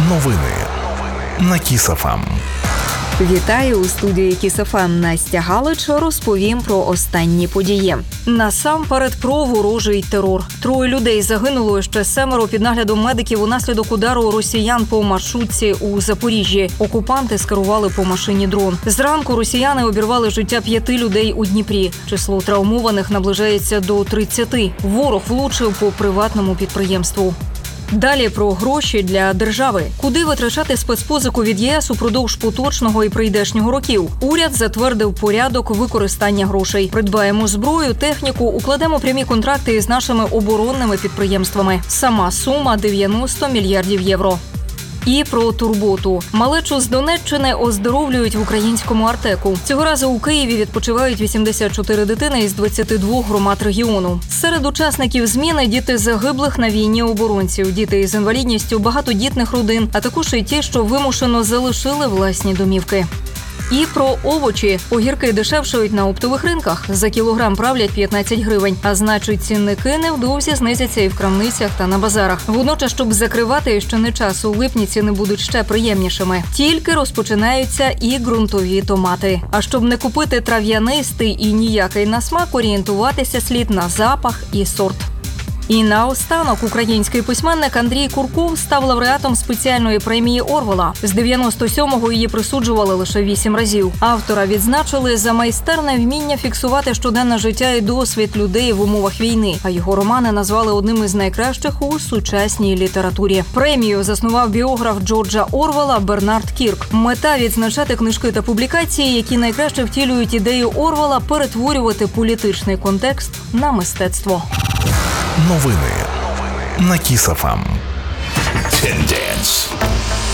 Новини на Kiss FM. Вітаю у студії Kiss FM. Настя Галич. Розповім про останні події. Насамперед про ворожий терор. 3 людей загинуло, ще 7 під наглядом медиків унаслідок удару росіян по маршрутці у Запоріжжі. Окупанти скерували по машині дрон. Зранку росіяни обірвали життя 5 людей у Дніпрі. Число травмованих наближається до 30. Ворог влучив по приватному підприємству. Далі про гроші для держави. Куди витрачати спецпозику від ЄС упродовж поточного і прийдешнього років? Уряд затвердив порядок використання грошей. Придбаємо зброю, техніку, укладемо прямі контракти із нашими оборонними підприємствами. Сама сума – 90 мільярдів євро. І про турботу. Малечу з Донеччини оздоровлюють в українському Артеку. Цього разу у Києві відпочивають 84 дитини із 22 громад регіону. Серед учасників зміни – діти загиблих на війні оборонців, діти із інвалідністю, багатодітних родин, а також і ті, що вимушено залишили власні домівки. І про овочі. Огірки дешевшають на оптових ринках. За кілограм правлять 15 гривень. А значить, цінники невдовзі знизяться і в крамницях та на базарах. Водночас, щоб закривати ще не час, у липні ціни будуть ще приємнішими. Тільки розпочинаються і ґрунтові томати. А щоб не купити трав'янистий і ніякий на смак, орієнтуватися слід на запах і сорт. І наостанок український письменник Андрій Курков став лауреатом спеціальної премії Орвелла. З 97-го її присуджували лише 8 разів. Автора відзначили за майстерне вміння фіксувати щоденне життя і досвід людей в умовах війни, а його романи назвали одним із найкращих у сучасній літературі. Премію заснував біограф Джорджа Орвелла Бернард Кірк. Мета – відзначати книжки та публікації, які найкраще втілюють ідею Орвелла перетворювати політичний контекст на мистецтво. Новини на Kiss FM. Tendence.